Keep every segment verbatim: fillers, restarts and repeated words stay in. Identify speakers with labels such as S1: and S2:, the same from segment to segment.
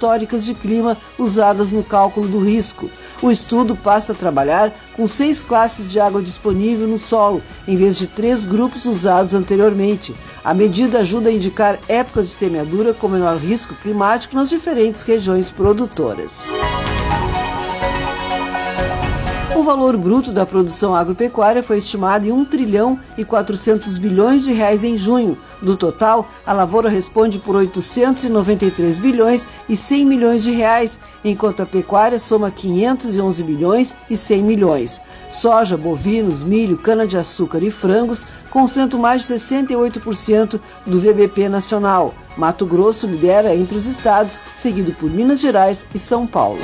S1: históricas de clima usadas no cálculo do risco. O estudo passa a trabalhar com seis classes de água disponível no solo, em vez de três grupos usados anteriormente. A medida ajuda a indicar épocas de semeadura com menor risco climático nas diferentes regiões produtoras. O valor bruto da produção agropecuária foi estimado em um trilhão e quatrocentos bilhões de reais em junho. Do total, a lavoura responde por oitocentos e noventa e três bilhões e cem milhões de reais, enquanto a pecuária soma quinhentos e onze bilhões e cem milhões. Soja, bovinos, milho, cana-de-açúcar e frangos concentram mais de sessenta e oito por cento do V B P nacional. Mato Grosso lidera entre os estados, seguido por Minas Gerais e São Paulo.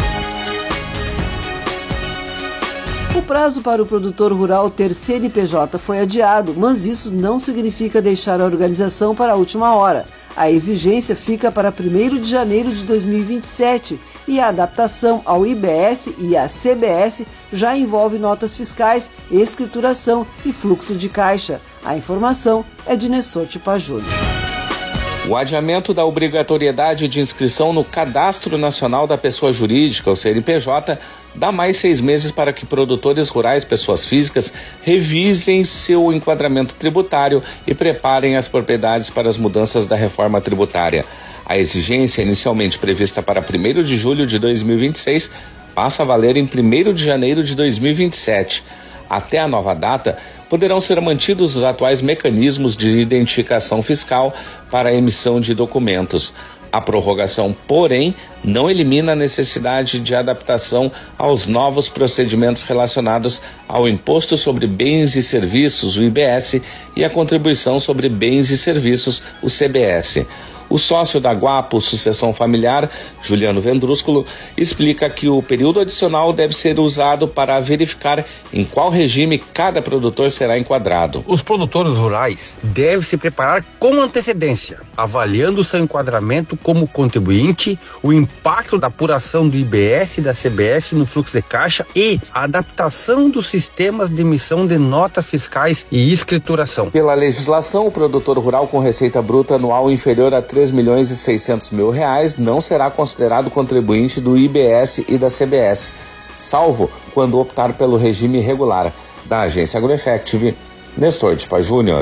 S1: O prazo para o produtor rural ter C N P J foi adiado, mas isso não significa deixar a organização para a última hora. A exigência fica para primeiro de janeiro de dois mil e vinte e sete e a adaptação ao I B S e à C B S já envolve notas fiscais, escrituração e fluxo de caixa. A informação é de Nestor Tipa Júnior.
S2: O adiamento da obrigatoriedade de inscrição no Cadastro Nacional da Pessoa Jurídica, o C N P J, dá mais seis meses para que produtores rurais, pessoas físicas, revisem seu enquadramento tributário e preparem as propriedades para as mudanças da reforma tributária. A exigência, inicialmente prevista para primeiro de julho de dois mil e vinte e seis, passa a valer em primeiro de janeiro de dois mil e vinte e sete. Até a nova data, poderão ser mantidos os atuais mecanismos de identificação fiscal para a emissão de documentos. A prorrogação, porém, não elimina a necessidade de adaptação aos novos procedimentos relacionados ao Imposto sobre Bens e Serviços, o I B S, e a Contribuição sobre Bens e Serviços, o C B S. O sócio da Guapo Sucessão Familiar, Juliano Vendrúsculo, explica que o período adicional deve ser usado para verificar em qual regime cada produtor será enquadrado.
S3: Os produtores rurais devem se preparar com antecedência, avaliando seu enquadramento como contribuinte, o impacto da apuração do I B S e da C B S no fluxo de caixa e a adaptação dos sistemas de emissão de notas fiscais e escrituração.
S2: Pela legislação, o produtor rural com receita bruta anual inferior a três milhões e seiscentos mil reais não será considerado contribuinte do I B S e da C B S, salvo quando optar pelo regime regular. Da agência AgroEffective, Nestor Tipa Júnior.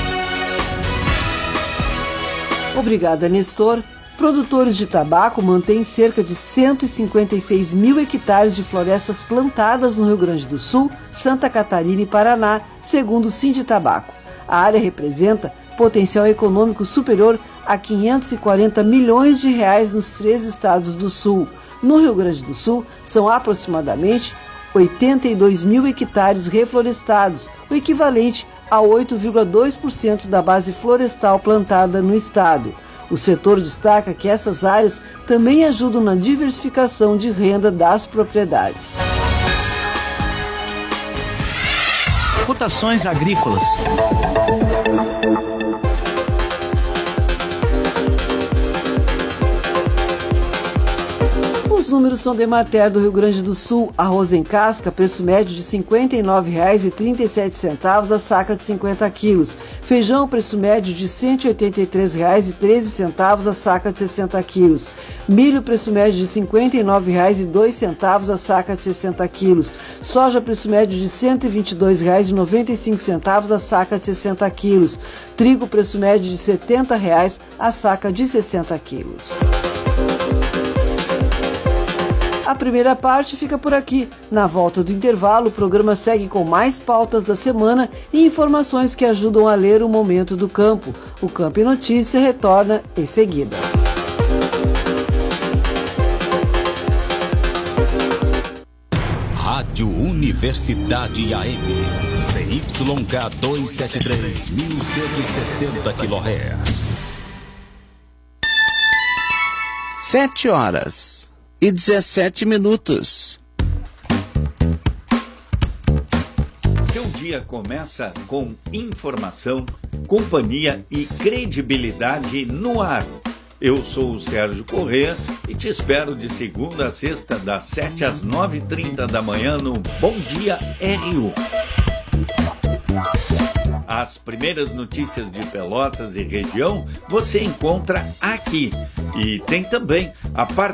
S1: Obrigada, Nestor. Produtores de tabaco mantêm cerca de cento e cinquenta e seis mil hectares de florestas plantadas no Rio Grande do Sul, Santa Catarina e Paraná, segundo o Sinditabaco. A área representa potencial econômico superior a quinhentos e quarenta milhões de reais nos três estados do Sul. No Rio Grande do Sul, são aproximadamente oitenta e dois mil hectares reflorestados, o equivalente a oito vírgula dois por cento da base florestal plantada no estado. O setor destaca que essas áreas também ajudam na diversificação de renda das propriedades.
S4: Cotações agrícolas.
S1: Os números são da Emater do Rio Grande do Sul. Arroz em casca, preço médio de cinquenta e nove reais e trinta e sete centavos a saca de cinquenta quilos. Feijão, preço médio de cento e oitenta e três reais e treze centavos a saca de sessenta quilos. Milho, preço médio de cinquenta e nove reais e dois centavos a saca de sessenta quilos. Soja, preço médio de cento e vinte e dois reais e noventa e cinco centavos a saca de sessenta quilos. Trigo, preço médio de setenta reais a saca de sessenta quilos. A primeira parte fica por aqui. Na volta do intervalo, o programa segue com mais pautas da semana e informações que ajudam a ler o momento do campo. O Campo em Notícia retorna em seguida.
S5: Rádio Universidade A M, C Y K duzentos e setenta e três, mil cento e sessenta quilohertz.
S6: Sete horas e dezessete minutos.
S7: Seu dia começa com informação, companhia e credibilidade no ar. Eu sou o Sérgio Corrêa e te espero de segunda a sexta, das sete às nove e trinta da manhã no Bom Dia R U. As primeiras notícias de Pelotas e região você encontra aqui. E tem também a parte